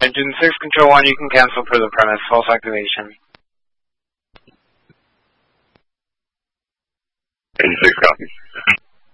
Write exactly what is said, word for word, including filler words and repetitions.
Engine six, Control one, you can cancel for the premise. False activation. Engine six,